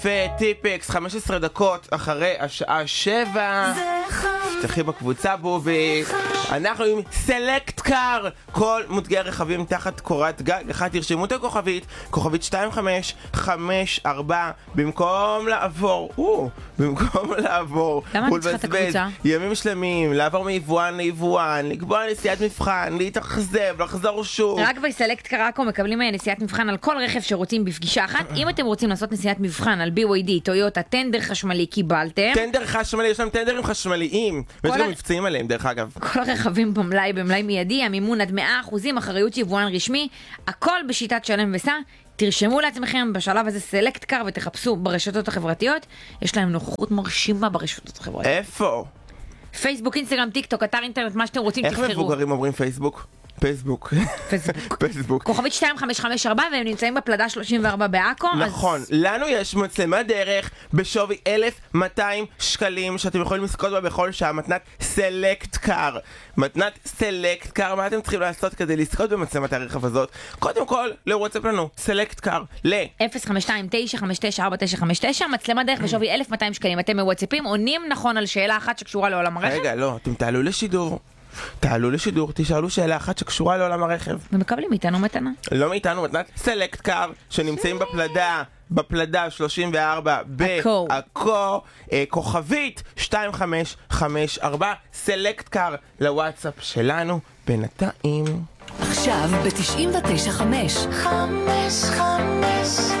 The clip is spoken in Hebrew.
וטיפקס 15 דקות אחרי השעה 7. תחי בקבוצה בובי. אנחנו עם סלקט קאר, כל מותגי הרכבים תחת קורת גג אחת. תרשמו את הכוכבית, כוכבית 2554, במקום לעבור למה אני צריכה את הקבוצה? ימים שלמים, לעבור מיבואן ליבואן, לקבוע נסיעת מבחן, להתאכזב, לחזור שוב. רק בסלקט קאר עכו מקבלים נסיעת מבחן על כל רכב שרוצים בפגישה אחת. אם אתם רוצים לעשות נסיעת מבחן על BYD, טויוטה, טנדר חשמלי, קיבלתם. טנדר חשמלי, יש להם טנדרים חשמליים, ויש גם מבצעים עליהם דרך אגב. כל הרכבים במלאי מיידי, המימון עד 100%, אחריות יבואן רשמי, הכל בשיטת שלם וסע. תרשמו לעצמכם בשלב הזה סלקט קאר ותחפשו ברשתות החברתיות. יש להם נוכחות מרשימה ברשתות החברתיות. איפה? פייסבוק, אינסטגרם, טיק טוק, אתר אינטרנט, מה שאתם רוצים תבחרו. איך מבוגרים אומרים פייסבוק? פייסבוק. כוכבית 2554, והם נמצאים בפלדה 34 בעכו. נכון, לנו יש מצלמת דרך בשווי 1,200 שקלים שאתם יכולים לזכות בה בכל שעה. מתנת סלקט קאר. מתנת סלקט קאר. מה אתם צריכים לעשות כדי לזכות במצלמת הרכב הזאת? קודם כל, לוואטסאפ לנו סלקט קאר ל-052-959-4959. מצלמת דרך בשווי 1,200 שקלים. אתם מוואטסאפים, עונים נכון על שאלה אחת שקשורה לעולם הרכב. רגע, לא, אתם תעלו לשידור, תשאלו שאלה אחת שקשורה לעולם הרכב. ומקבלים מאיתנו מתנה. לא מאיתנו, מתנת סלקט קאר, שנמצאים בפלדה 34 בעכו, כוכבית 2554, סלקט קאר לוואטסאפ שלנו. בינתיים עכשיו ב-99.5 5